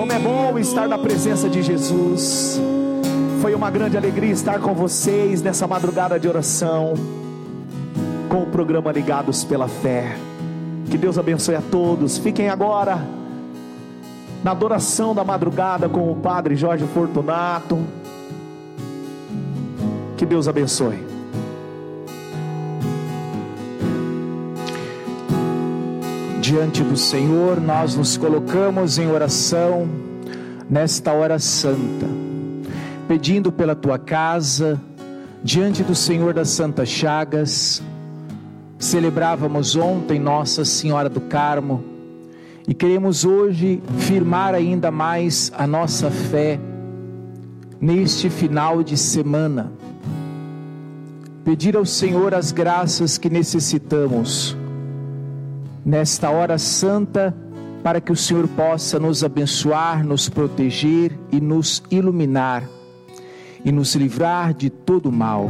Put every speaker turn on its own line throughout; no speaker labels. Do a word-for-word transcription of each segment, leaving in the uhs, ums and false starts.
Como é bom estar na presença de Jesus. Foi uma grande alegria estar com vocês nessa madrugada de oração, com o programa Ligados pela Fé. Que Deus abençoe a todos. Fiquem agora na adoração da madrugada com o Padre Jorge Fortunato. Que Deus abençoe. Diante do Senhor, nós nos colocamos em oração nesta hora santa, pedindo pela tua casa, diante do Senhor das Santas Chagas. Celebrávamos ontem Nossa Senhora do Carmo e queremos hoje firmar ainda mais a nossa fé neste final de semana. Pedir ao Senhor as graças que necessitamos nesta hora santa, para que o Senhor possa nos abençoar, nos proteger e nos iluminar e nos livrar de todo mal.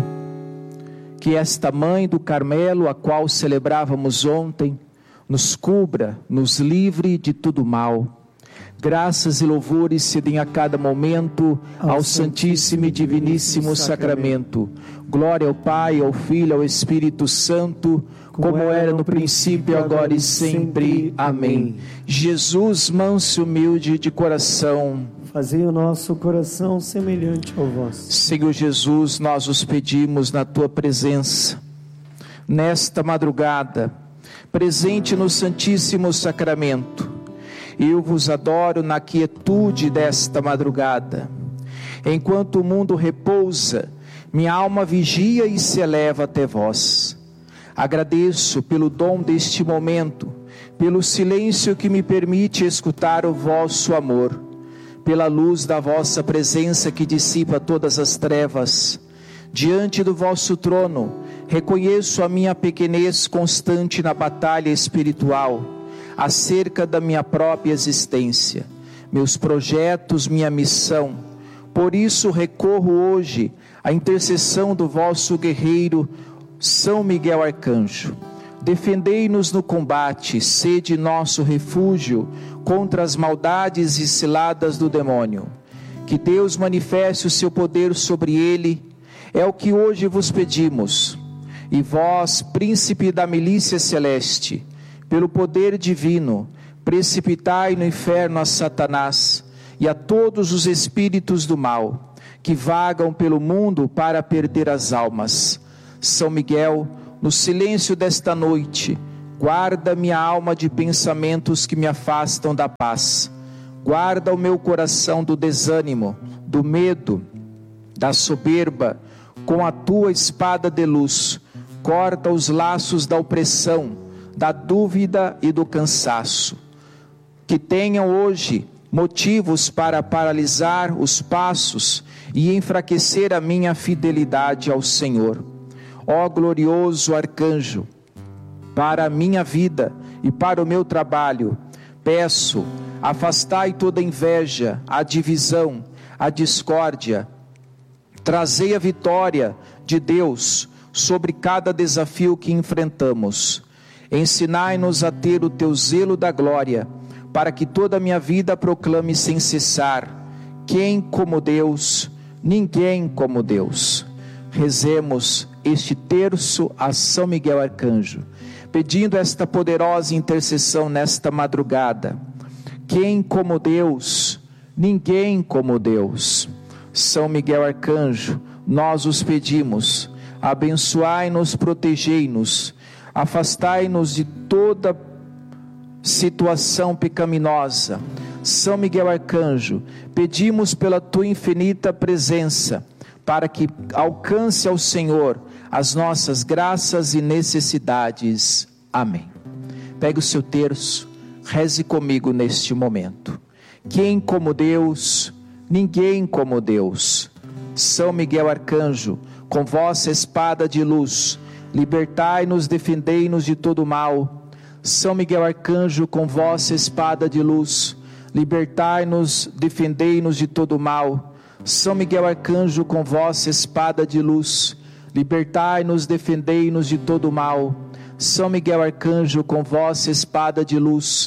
Que esta Mãe do Carmelo, a qual celebrávamos ontem, nos cubra, nos livre de todo mal. Graças e louvores se deem a cada momento ao, ao Santíssimo e Diviníssimo Sacramento. Glória ao Pai, ao Filho, ao Espírito Santo, como era no princípio, agora e sempre. Amém. Jesus, manso e humilde de coração,
fazei o nosso coração semelhante ao vosso.
Senhor Jesus, nós os pedimos na tua presença, nesta madrugada, presente no Santíssimo Sacramento. Eu vos adoro na quietude desta madrugada. Enquanto o mundo repousa, minha alma vigia e se eleva até vós. Agradeço pelo dom deste momento, pelo silêncio que me permite escutar o vosso amor, pela luz da vossa presença que dissipa todas as trevas. Diante do vosso trono, reconheço a minha pequenez constante na batalha espiritual, acerca da minha própria existência, meus projetos, minha missão. Por isso recorro hoje à intercessão do vosso guerreiro, São Miguel Arcanjo. Defendei-nos no combate, sede nosso refúgio contra as maldades e ciladas do demônio. Que Deus manifeste o seu poder sobre ele, é o que hoje vos pedimos. E vós, príncipe da milícia celeste, pelo poder divino, precipitai no inferno a Satanás e a todos os espíritos do mal, que vagam pelo mundo para perder as almas. São Miguel, no silêncio desta noite, guarda minha alma de pensamentos que me afastam da paz. Guarda o meu coração do desânimo, do medo, da soberba, com a tua espada de luz. Corta os laços da opressão, da dúvida e do cansaço. Que tenham hoje motivos para paralisar os passos e enfraquecer a minha fidelidade ao Senhor. Ó glorioso arcanjo, para a minha vida e para o meu trabalho, peço, afastai toda inveja, a divisão, a discórdia. Trazei a vitória de Deus sobre cada desafio que enfrentamos. Ensinai-nos a ter o teu zelo da glória, para que toda a minha vida proclame sem cessar: quem como Deus, ninguém como Deus. Rezemos este terço a São Miguel Arcanjo, pedindo esta poderosa intercessão nesta madrugada. Quem como Deus, ninguém como Deus. São Miguel Arcanjo, nós os pedimos, abençoai-nos, protegei-nos, afastai-nos de toda situação pecaminosa. São Miguel Arcanjo, pedimos pela tua infinita presença, para que alcance ao Senhor as nossas graças e necessidades. Amém. Pegue o seu terço, reze comigo neste momento. Quem como Deus, ninguém como Deus. São Miguel Arcanjo, com vossa espada de luz, libertai-nos, defendei-nos de todo mal. São Miguel Arcanjo, com vossa espada de luz, libertai-nos, defendei-nos de todo mal. São Miguel Arcanjo, com vossa espada de luz, libertai-nos, defendei-nos de todo mal. São Miguel Arcanjo, com vossa espada de luz,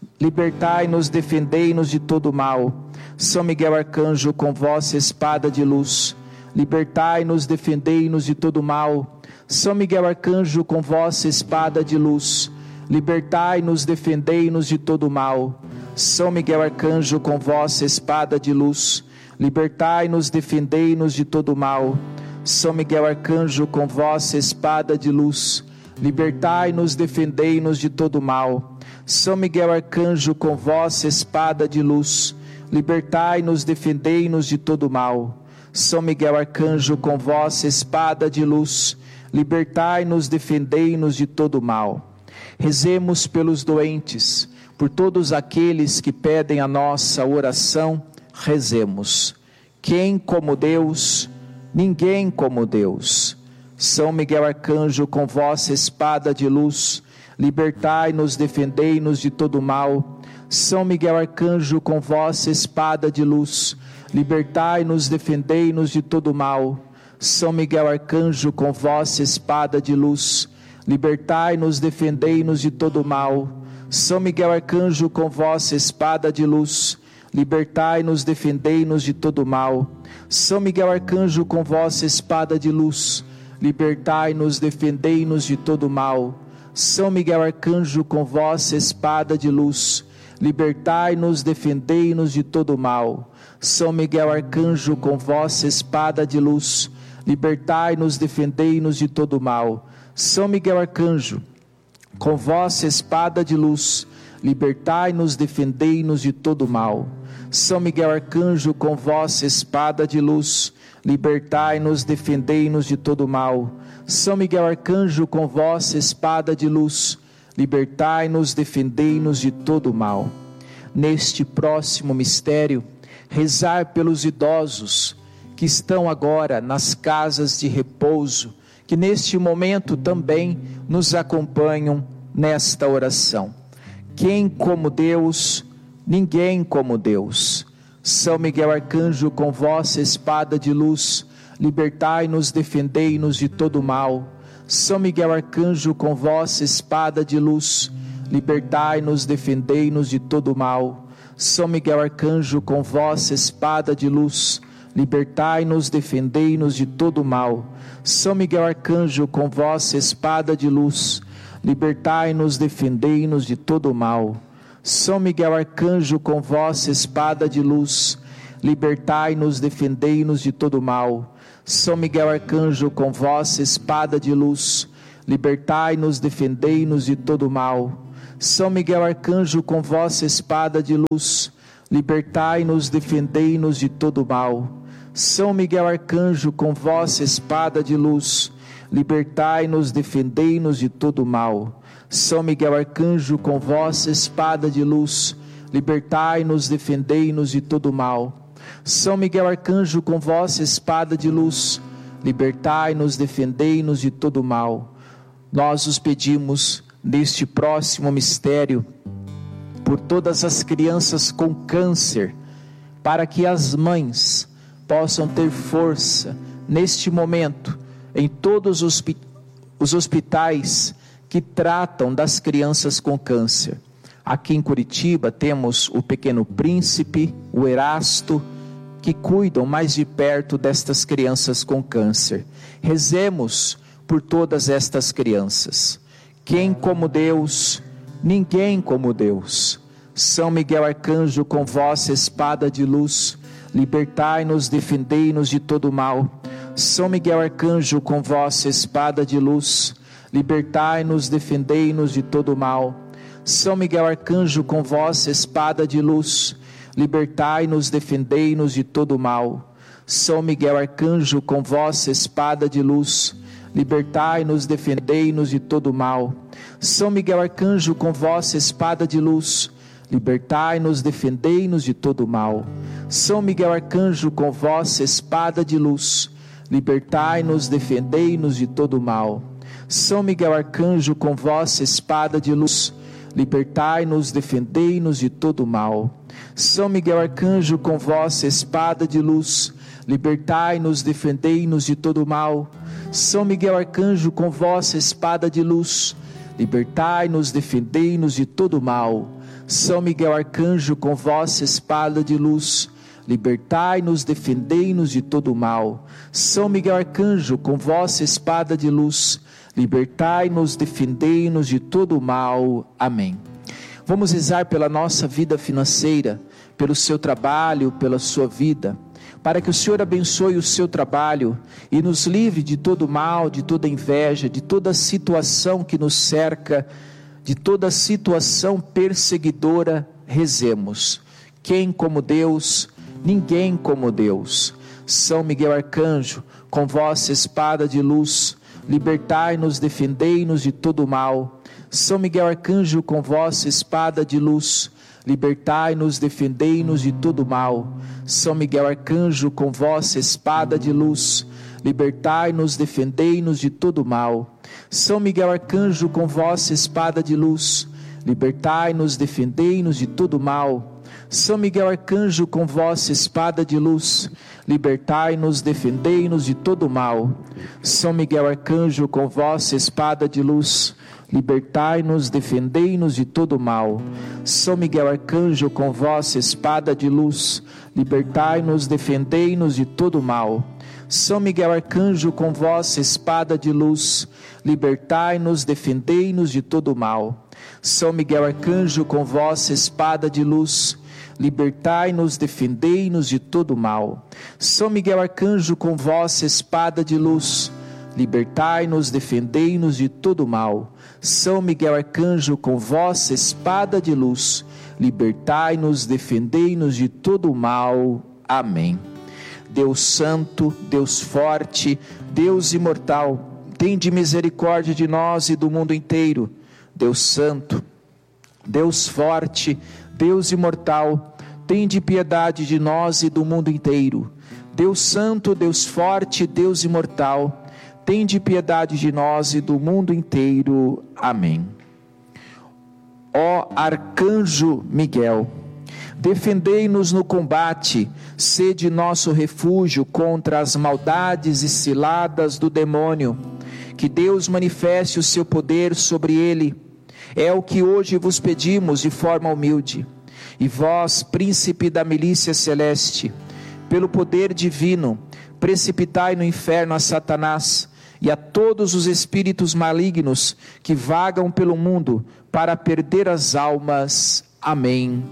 libertai-nos, defendei-nos de todo mal. São Miguel Arcanjo, com vossa espada de luz, libertai-nos, defendei-nos de todo mal. São Miguel Arcanjo, com vossa espada de luz, libertai-nos, defendei-nos de todo mal. São Miguel Arcanjo, com vossa espada de luz, libertai-nos, defendei-nos de todo mal. São Miguel Arcanjo, com vossa espada de luz, libertai-nos, defendei-nos de todo mal. São Miguel Arcanjo, com vossa espada de luz, libertai-nos, defendei-nos de todo mal. São Miguel Arcanjo, com vossa espada de luz, libertai-nos, defendei-nos de todo mal. Rezemos pelos doentes, por todos aqueles que pedem a nossa oração, rezemos. Quem como Deus? Ninguém como Deus. São Miguel Arcanjo, com vossa espada de luz, libertai-nos, defendei-nos de todo mal. São Miguel Arcanjo, com vossa espada de luz, libertai-nos, defendei-nos de todo mal. São Miguel Arcanjo, com vossa espada de luz, libertai-nos, defendei-nos de todo mal. São Miguel Arcanjo, com vossa espada de luz, libertai-nos, defendei-nos de todo mal. São Miguel Arcanjo, com vossa espada de luz, libertai-nos, defendei-nos de todo mal. São Miguel Arcanjo, com vossa espada de luz, libertai-nos, defendei-nos de todo mal. São Miguel Arcanjo, com vossa espada de luz, libertai-nos, defendei-nos de todo mal. São Miguel Arcanjo, com vossa espada de luz, libertai-nos, defendei-nos de todo mal. São Miguel Arcanjo, com vossa espada de luz, libertai-nos, defendei-nos de todo mal. São Miguel Arcanjo, com vossa espada de luz, libertai-nos, defendei-nos de todo mal. Neste próximo mistério, rezar pelos idosos que estão agora nas casas de repouso, que neste momento também nos acompanham nesta oração. Quem como Deus? Ninguém como Deus. São Miguel Arcanjo, com vossa espada de luz, libertai-nos, defendei-nos de todo mal. São Miguel Arcanjo, com vossa espada de luz, libertai-nos, defendei-nos de todo mal. São Miguel Arcanjo, com vossa espada de luz, libertai-nos, defendei-nos de todo mal. São Miguel Arcanjo, com vossa espada de luz, libertai-nos, defendei-nos de todo mal. São Miguel Arcanjo, com vossa espada de luz, libertai-nos, defendei-nos de todo mal. São Miguel Arcanjo, com vossa espada de luz, libertai-nos, defendei-nos de todo mal. São Miguel Arcanjo, com vossa espada de luz, libertai-nos, defendei-nos de todo mal. São Miguel Arcanjo, com vossa espada de luz, libertai-nos, defendei-nos de todo mal. São Miguel Arcanjo, com vossa espada de luz, libertai-nos, defendei-nos de todo mal. São Miguel Arcanjo, com vossa espada de luz, libertai-nos, defendei-nos de todo mal. Nós os pedimos neste próximo mistério por todas as crianças com câncer, para que as mães possam ter força neste momento em todos os, os hospitais que tratam das crianças com câncer. Aqui em Curitiba temos o Pequeno Príncipe, o Erasto, que cuidam mais de perto destas crianças com câncer. Rezemos por todas estas crianças. Quem como Deus? Ninguém como Deus. São Miguel Arcanjo, com vossa espada de luz, libertai-nos, defendei-nos de todo mal. São Miguel Arcanjo, com vossa espada de luz, libertai-nos, defendei-nos de todo mal. São Miguel Arcanjo, com vossa espada de luz, libertai-nos, defendei-nos de todo mal. São Miguel Arcanjo, com vossa espada de luz, libertai-nos, defendei-nos de todo mal. São Miguel Arcanjo, com vossa espada de luz, libertai-nos, defendei-nos de todo mal. São Miguel Arcanjo, com vossa espada de luz, libertai-nos, defendei-nos de todo mal. São Miguel Arcanjo, com vossa espada de luz, libertai-nos, defendei-nos de todo mal. São Miguel Arcanjo, com vossa espada de luz, libertai-nos, defendei-nos de todo mal. São Miguel Arcanjo, com vossa espada de luz, libertai-nos, defendei-nos de todo mal. São Miguel Arcanjo, com vossa espada de luz, libertai-nos, defendei-nos de todo mal. São Miguel Arcanjo, com vossa espada de luz, libertai-nos, defendei-nos de todo mal. Amém. Vamos rezar pela nossa vida financeira, pelo seu trabalho, pela sua vida, para que o Senhor abençoe o seu trabalho e nos livre de todo mal, de toda inveja, de toda situação que nos cerca, de toda situação perseguidora. Rezemos. Quem como Deus? Ninguém como Deus. São Miguel Arcanjo, com vossa espada de luz, libertai-nos, defendei-nos de todo mal. São Miguel Arcanjo, com vossa espada de luz, libertai-nos, defendei-nos de todo mal. São Miguel Arcanjo, com vossa espada de luz, libertai-nos, defendei-nos de todo mal. São Miguel Arcanjo, com vossa espada de luz, libertai-nos, defendei-nos de todo mal. São Miguel Arcanjo, com vossa espada de luz, libertai-nos, defendei-nos de todo mal. São Miguel Arcanjo, com vossa espada de luz, libertai-nos, defendei-nos de todo mal. São Miguel Arcanjo, com vossa espada de luz, libertai-nos, defendei-nos de todo mal. São Miguel Arcanjo, com vossa espada de luz, libertai-nos, defendei-nos de todo mal. São Miguel Arcanjo, com vossa espada de luz, libertai-nos, defendei-nos de todo mal. São Miguel Arcanjo, com vossa espada de luz, libertai-nos, defendei-nos de todo mal. São Miguel Arcanjo, com vossa espada de luz, libertai-nos, defendei-nos de todo mal. Amém. Deus santo, Deus forte, Deus imortal, tende misericórdia de nós e do mundo inteiro. Deus santo, Deus forte, Deus imortal, tende piedade de nós e do mundo inteiro. Deus santo, Deus forte, Deus imortal, tende piedade de nós e do mundo inteiro. Amém. Ó Arcanjo Miguel, defendei-nos no combate, sede nosso refúgio contra as maldades e ciladas do demônio. Que Deus manifeste o seu poder sobre ele. É o que hoje vos pedimos de forma humilde. E vós, príncipe da milícia celeste, pelo poder divino, precipitai no inferno a Satanás e a todos os espíritos malignos que vagam pelo mundo para perder as almas. Amém.